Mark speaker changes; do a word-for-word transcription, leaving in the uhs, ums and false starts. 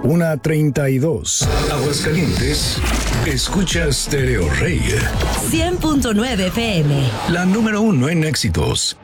Speaker 1: una treinta y dos.
Speaker 2: Aguascalientes, escucha Stereo Rey.
Speaker 3: cien punto nueve F M.
Speaker 2: La número uno en éxitos.